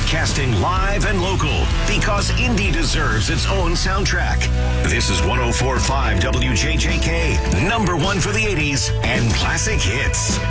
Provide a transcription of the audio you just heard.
Broadcasting live and local because indie deserves its own soundtrack. This is 104.5 WJJK, number one for the 80s and classic hits.